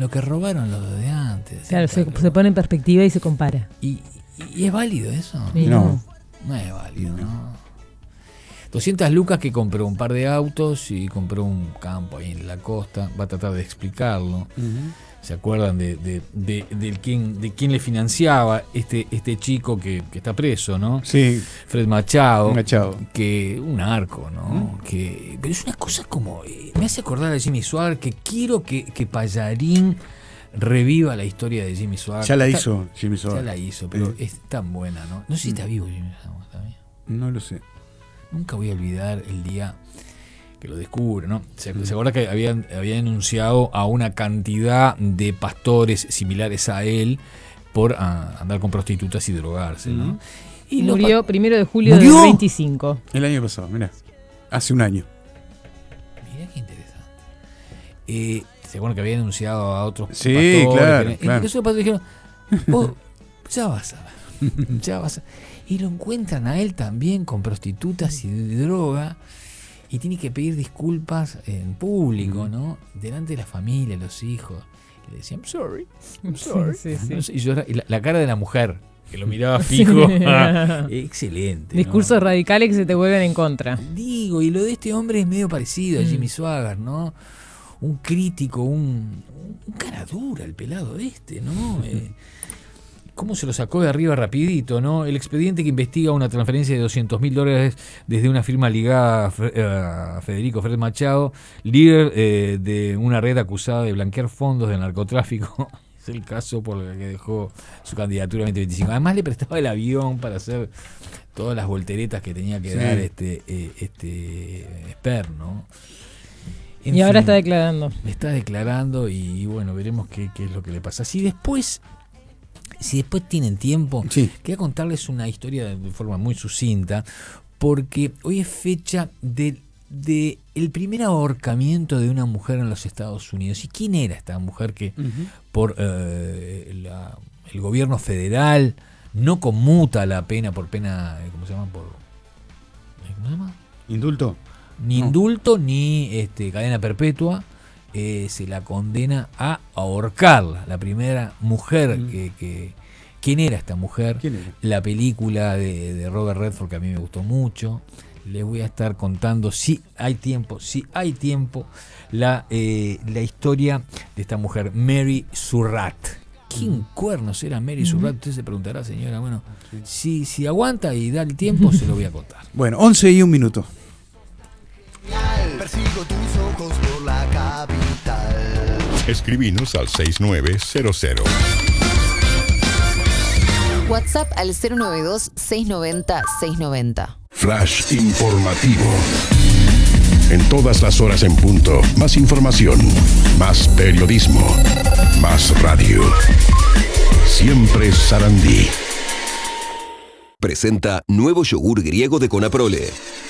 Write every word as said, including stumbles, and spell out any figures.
lo que robaron los de antes. Claro, se, se pone en perspectiva y se compara. ¿Y, y, y es válido eso? Sí, No. no. No es válido, ¿no? doscientas lucas que compró un par de autos y compró un campo ahí en la costa. Va a tratar de explicarlo. Uh-huh. ¿Se acuerdan de, de, de, de, quién, de quién le financiaba este, este chico que, que está preso, ¿no? Sí. Fred Machado. Machado. Que un narco, ¿no? ¿Mm? Que, pero es una cosa como... Eh, me hace acordar a Jimmy Swaggart, que quiero que, que Pallarín reviva la historia de Jimmy Swaggart. Ya la Está, hizo Jimmy Swaggart. Ya la hizo, pero sí. es tan buena, ¿no? No sé si está vivo Jimmy Swaggart también. No lo sé. Nunca voy a olvidar el día que lo descubre, ¿no? Se, se acuerda que habían, había denunciado a una cantidad de pastores similares a él por a, andar con prostitutas y drogarse, ¿no? Uh-huh. Y murió pa- primero de julio ¿Murió? del veinticinco. El año pasado, mirá. Hace un año. Mirá qué interesante. Eh, ¿Se acuerdan que había denunciado a otros sí, pastores? Claro, Que, claro. En esos pastores dijeron, vos ya vas a ver, ya vas a y lo encuentran a él también con prostitutas y de droga. Y tiene que pedir disculpas en público, ¿no? Delante de la familia, los hijos. Y le decían, I'm sorry, I'm sorry. Sí, sí, sí. Y, llora, y la, la cara de la mujer, que lo miraba fijo. Sí. Excelente. Discursos ¿no? radicales que se te vuelven en contra. Digo, y lo de este hombre es medio parecido a Mm. Jimmy Swaggart, ¿no? Un crítico, un, un cara dura, el pelado este, ¿no? Eh, ¿Cómo se lo sacó de arriba rapidito, no? El expediente que investiga una transferencia de doscientos mil dólares desde una firma ligada a, Fre- a Federico Fred Machado, líder eh, de una red acusada de blanquear fondos de narcotráfico. Es el caso por el que dejó su candidatura en veinte veinticinco. Además le prestaba el avión para hacer todas las volteretas que tenía que sí. dar este, eh, este Esper, ¿no? En Y ahora fin, está declarando. está declarando y, y bueno, veremos qué, qué es lo que le pasa. Si después, si después tienen tiempo, Sí. quería contarles una historia de, de forma muy sucinta, porque hoy es fecha de, de el primer ahorcamiento de una mujer en los Estados Unidos. ¿Y quién era esta mujer que Uh-huh. por eh, la, el gobierno federal no conmuta la pena por pena, eh, ¿cómo se llama? Por, eh, ¿cómo se llama? ¿Indulto? Ni No. indulto ni este, cadena perpetua, eh, se la condena a ahorcarla. La primera mujer Mm. que, que... ¿Quién era esta mujer? ¿Quién era? La película de, de Robert Redford, que a mí me gustó mucho. Les voy a estar contando, si hay tiempo, si hay tiempo, la, eh, la historia de esta mujer, Mary Surratt. ¿Quién Mm. cuernos era Mary Mm. Surratt? Usted se preguntará, señora. Bueno, Sí. si, si aguanta y da el tiempo, se lo voy a contar. Bueno, once y un minuto. Persigo tus ojos por la capital. Escribinos al seis nueve cero cero. WhatsApp al cero nueve dos, seis nueve cero, seis nueve cero. Flash informativo. En todas las horas en punto. Más información. Más periodismo. Más radio. Siempre Sarandí. Presenta nuevo yogur griego de Conaprole.